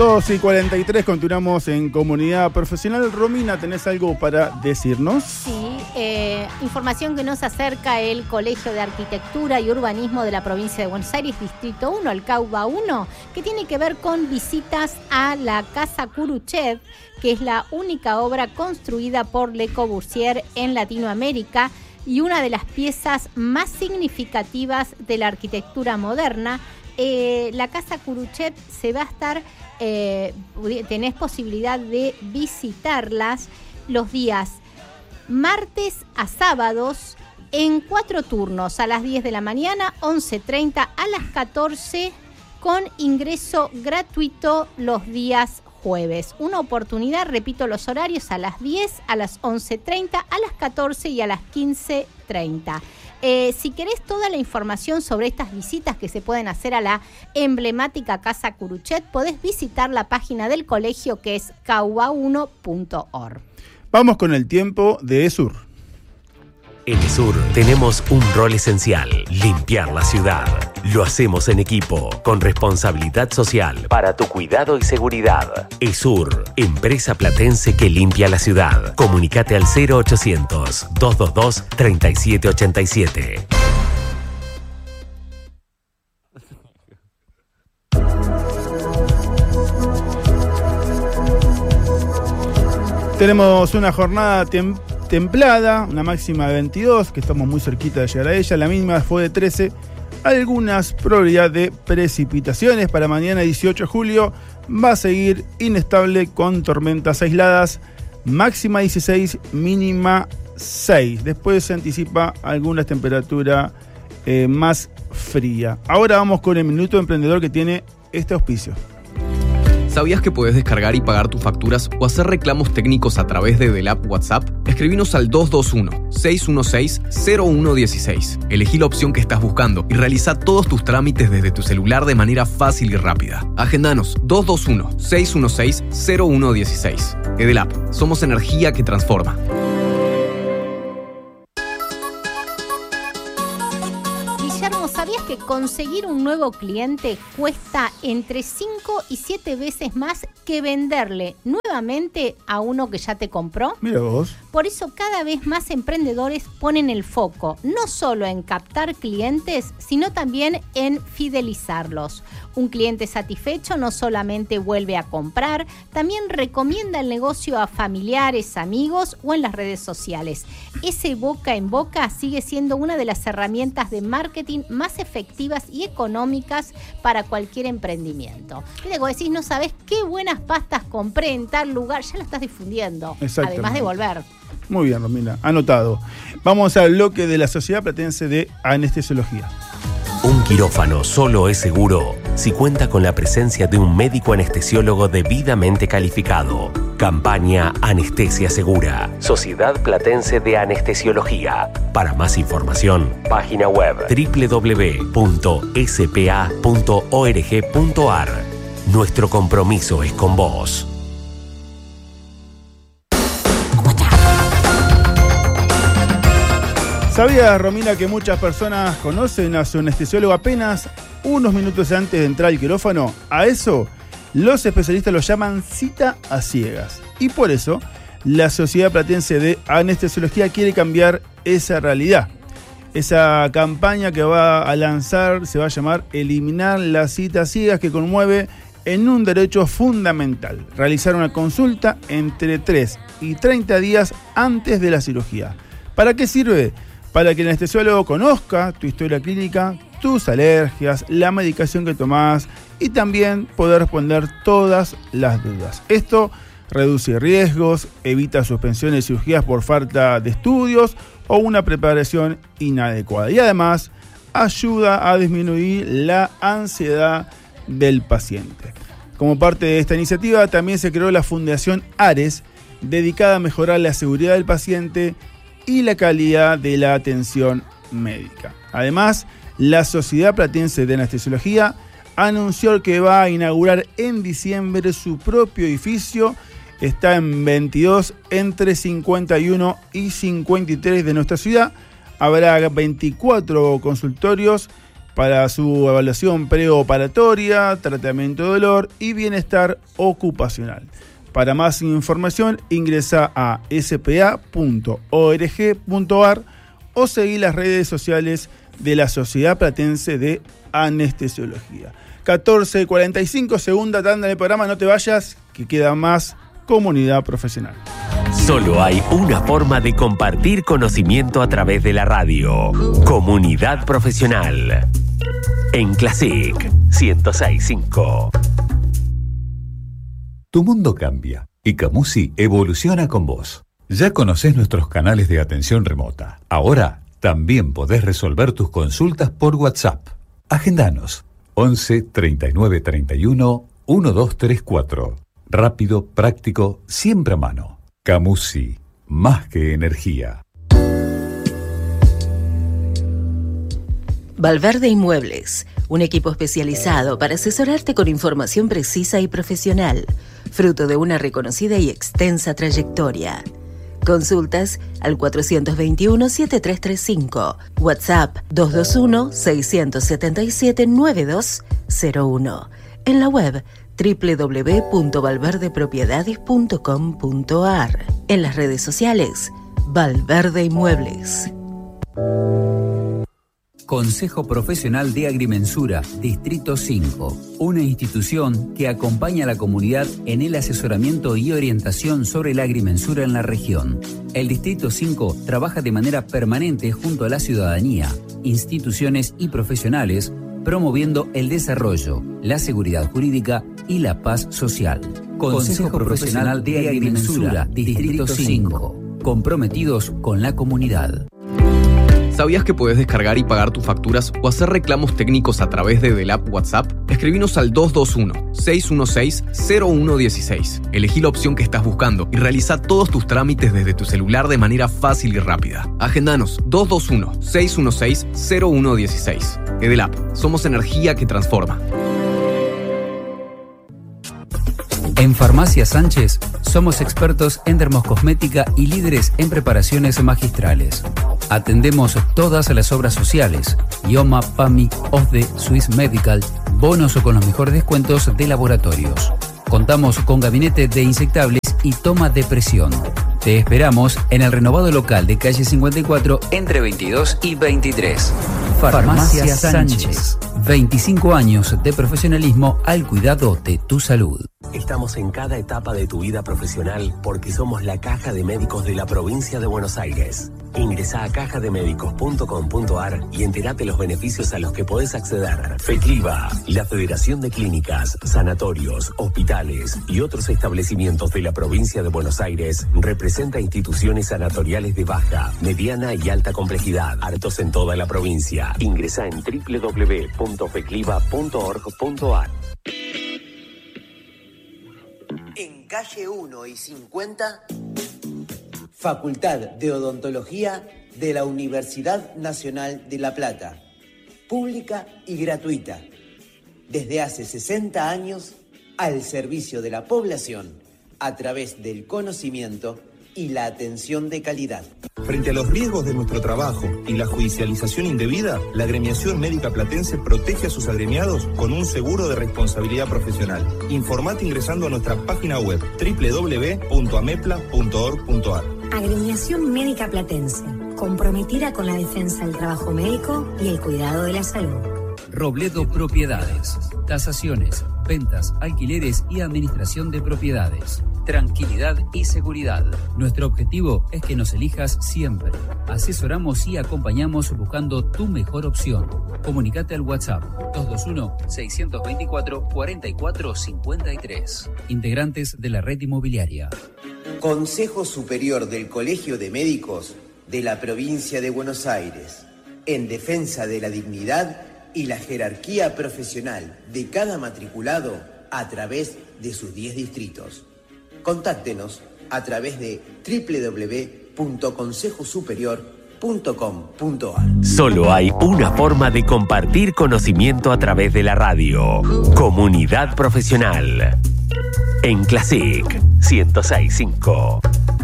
2:43, continuamos en Comunidad Profesional. Romina, ¿tenés algo para decirnos? Sí, información que nos acerca el Colegio de Arquitectura y Urbanismo de la Provincia de Buenos Aires, Distrito 1, el CAUBA 1, que tiene que ver con visitas a la Casa Khrushchev, que es la única obra construida por Le Corbusier en Latinoamérica y una de las piezas más significativas de la arquitectura moderna. La Casa Khrushchev se va a estar, tenés posibilidad de visitarlas los días martes a sábados en 4 turnos, a las 10 de la mañana, 11:30, a las 14, con ingreso gratuito los días jueves. Una oportunidad, repito los horarios, a las 10, a las 11:30, a las 14 y a las 15:30. Si querés toda la información sobre estas visitas que se pueden hacer a la emblemática Casa Khrushchev, podés visitar la página del colegio, que es cauba1.org. Vamos con el tiempo de ESUR. En ESUR tenemos un rol esencial: limpiar la ciudad. Lo hacemos en equipo, con responsabilidad social, para tu cuidado y seguridad. ESUR, empresa platense que limpia la ciudad. Comunicate al 0800-222-3787. Tenemos una jornada templada, una máxima de 22, que estamos muy cerquita de llegar a ella. La mínima fue de 13. Algunas probabilidades de precipitaciones para mañana 18 de julio. Va a seguir inestable con tormentas aisladas. Máxima 16, mínima 6. Después se anticipa alguna temperatura más fría. Ahora vamos con el Minuto Emprendedor, que tiene este auspicio. ¿Sabías que puedes descargar y pagar tus facturas o hacer reclamos técnicos a través del app WhatsApp? Escribinos al 221-616-0116. Elegí la opción que estás buscando y realiza todos tus trámites desde tu celular de manera fácil y rápida. Agendanos 221-616-0116. Edelap, somos energía que transforma. ¿Sabías que conseguir un nuevo cliente cuesta entre 5 y 7 veces más que venderle nuevamente a uno que ya te compró? Mira vos. Por eso cada vez más emprendedores ponen el foco no solo en captar clientes, sino también en fidelizarlos. Un cliente satisfecho no solamente vuelve a comprar, también recomienda el negocio a familiares, amigos o en las redes sociales. Ese boca en boca sigue siendo una de las herramientas de marketing más efectivas y económicas para cualquier emprendimiento. Luego decís, no sabés qué buenas pastas compré en tal lugar, ya lo estás difundiendo, además de volver. Muy bien, Romina, anotado. Vamos al bloque de la Sociedad Platense de Anestesiología. Un quirófano solo es seguro si cuenta con la presencia de un médico anestesiólogo debidamente calificado. Campaña Anestesia Segura. Sociedad Platense de Anestesiología. Para más información, página web www.spa.org.ar. Nuestro compromiso es con vos. ¿Sabías, Romina, que muchas personas conocen a su anestesiólogo apenas unos minutos antes de entrar al quirófano? A eso, los especialistas lo llaman cita a ciegas. Y por eso, la Sociedad Platense de Anestesiología quiere cambiar esa realidad. Esa campaña que va a lanzar se va a llamar Eliminar la cita a ciegas, que conmueve en un derecho fundamental: realizar una consulta entre 3 y 30 días antes de la cirugía. ¿Para qué sirve? Para que el anestesiólogo conozca tu historia clínica, tus alergias, la medicación que tomás y también poder responder todas las dudas. Esto reduce riesgos, evita suspensiones de cirugías por falta de estudios o una preparación inadecuada. Y además ayuda a disminuir la ansiedad del paciente. Como parte de esta iniciativa también se creó la Fundación Ares, dedicada a mejorar la seguridad del paciente y la calidad de la atención médica. Además, la Sociedad Platense de Anestesiología anunció que va a inaugurar en diciembre su propio edificio. Está en 22, entre 51 y 53 de nuestra ciudad. Habrá 24 consultorios para su evaluación preoperatoria, tratamiento de dolor y bienestar ocupacional. Para más información ingresa a spa.org.ar o seguí las redes sociales de la Sociedad Platense de Anestesiología. 14:45, segunda tanda del programa, no te vayas, que queda más comunidad profesional. Solo hay una forma de compartir conocimiento a través de la radio. Comunidad profesional. En Classic 106.5. Tu mundo cambia y Camusi evoluciona con vos. Ya conocés nuestros canales de atención remota. Ahora también podés resolver tus consultas por WhatsApp. Agendanos 11 39 31 1234. Rápido, práctico, siempre a mano. Camusi, más que energía. Valverde Inmuebles, un equipo especializado para asesorarte con información precisa y profesional, fruto de una reconocida y extensa trayectoria. Consultas al 421-7335, WhatsApp 221-677-9201, en la web www.valverdepropiedades.com.ar, en las redes sociales Valverde Inmuebles. Consejo Profesional de Agrimensura, Distrito 5, una institución que acompaña a la comunidad en el asesoramiento y orientación sobre la agrimensura en la región. El Distrito 5 trabaja de manera permanente junto a la ciudadanía, instituciones y profesionales, promoviendo el desarrollo, la seguridad jurídica y la paz social. Consejo Profesional de Agrimensura, Distrito 5, comprometidos con la comunidad. ¿Sabías que puedes descargar y pagar tus facturas o hacer reclamos técnicos a través de Delap WhatsApp? Escribinos al 221-616-0116. Elegí la opción que estás buscando y realiza todos tus trámites desde tu celular de manera fácil y rápida. Agendanos 221-616-0116. Delap, somos energía que transforma. En Farmacia Sánchez somos expertos en dermocosmética y líderes en preparaciones magistrales. Atendemos todas las obras sociales, IOMA, PAMI, OSDE, Swiss Medical, bonos o con los mejores descuentos de laboratorios. Contamos con gabinete de insectables y toma de presión. Te esperamos en el renovado local de calle 54 entre 22 y 23. Farmacia Sánchez. 25 años de profesionalismo al cuidado de tu salud. Estamos en cada etapa de tu vida profesional porque somos la Caja de Médicos de la provincia de Buenos Aires. Ingresá a cajademedicos.com.ar y entérate los beneficios a los que podés acceder. FECLIVA, la Federación de Clínicas, Sanatorios, Hospitales y otros establecimientos de la provincia de Buenos Aires, representa instituciones sanatoriales de baja, mediana y alta complejidad, hartos en toda la provincia. Ingresá en www.fecliva.org.ar. En calle 1 y 50, Facultad de Odontología de la Universidad Nacional de La Plata, pública y gratuita, desde hace 60 años al servicio de la población, a través del conocimiento y la atención de calidad. Frente a los riesgos de nuestro trabajo y la judicialización indebida, la Agremiación Médica Platense protege a sus agremiados con un seguro de responsabilidad profesional. Informate ingresando a nuestra página web www.amepla.org.ar. Agremiación Médica Platense, comprometida con la defensa del trabajo médico y el cuidado de la salud. Robledo Propiedades, tasaciones, ventas, alquileres y administración de propiedades. Tranquilidad y seguridad. Nuestro objetivo es que nos elijas siempre. Asesoramos y acompañamos buscando tu mejor opción. Comunicate al WhatsApp 221-624-4453. Integrantes de la red inmobiliaria. Consejo Superior del Colegio de Médicos de la provincia de Buenos Aires, en defensa de la dignidad y la jerarquía profesional de cada matriculado a través de sus 10 distritos. Contáctenos a través de www.consejosuperior.com.ar. Solo hay una forma de compartir conocimiento a través de la radio. Comunidad profesional. En Classic 106.5.